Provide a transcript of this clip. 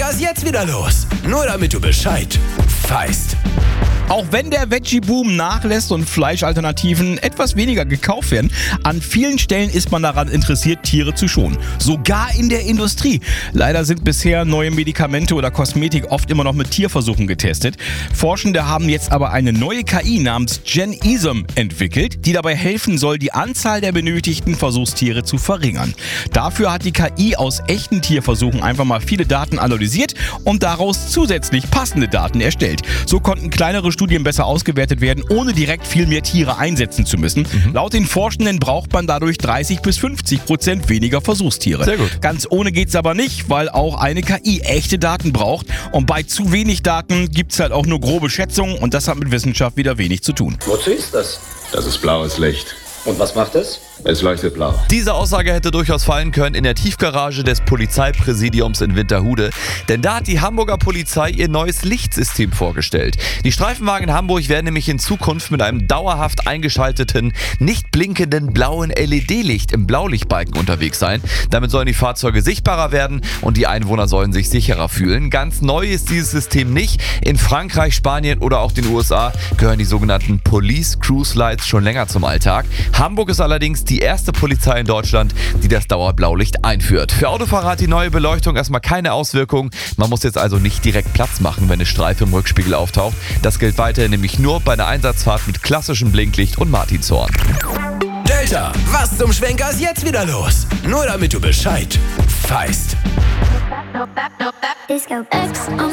Schwenker ist jetzt wieder los. Nur damit du Bescheid weißt. Auch wenn der Veggie-Boom nachlässt und Fleischalternativen etwas weniger gekauft werden, an vielen Stellen ist man daran interessiert, Tiere zu schonen. Sogar in der Industrie. Leider sind bisher neue Medikamente oder Kosmetik oft immer noch mit Tierversuchen getestet. Forschende haben jetzt aber eine neue KI namens GenEsum entwickelt, die dabei helfen soll, die Anzahl der benötigten Versuchstiere zu verringern. Dafür hat die KI aus echten Tierversuchen einfach mal viele Daten analysiert und daraus zusätzlich passende Daten erstellt. So konnten kleinere Studien besser ausgewertet werden, ohne direkt viel mehr Tiere einsetzen zu müssen. Laut den Forschenden braucht man dadurch 30-50% weniger Versuchstiere. Sehr gut. Ganz ohne geht's aber nicht, weil auch eine KI echte Daten braucht. Und bei zu wenig Daten gibt's halt auch nur grobe Schätzungen und das hat mit Wissenschaft wieder wenig zu tun. Wozu ist das? Das ist blaues Licht. Und was macht es? Es leuchtet blau. Diese Aussage hätte durchaus fallen können in der Tiefgarage des Polizeipräsidiums in Winterhude. Denn da hat die Hamburger Polizei ihr neues Lichtsystem vorgestellt. Die Streifenwagen in Hamburg werden nämlich in Zukunft mit einem dauerhaft eingeschalteten, nicht blinkenden blauen LED-Licht im Blaulichtbalken unterwegs sein. Damit sollen die Fahrzeuge sichtbarer werden und die Einwohner sollen sich sicherer fühlen. Ganz neu ist dieses System nicht. In Frankreich, Spanien oder auch den USA gehören die sogenannten Police Cruise Lights schon länger zum Alltag. Hamburg ist allerdings die erste Polizei in Deutschland, die das Dauerblaulicht einführt. Für Autofahrer hat die neue Beleuchtung erstmal keine Auswirkung. Man muss jetzt also nicht direkt Platz machen, wenn eine Streife im Rückspiegel auftaucht. Das gilt weiterhin nämlich nur bei einer Einsatzfahrt mit klassischem Blinklicht und Martinshorn. Delta, was zum Schwenker ist jetzt wieder los? Nur damit du Bescheid weißt. Disco X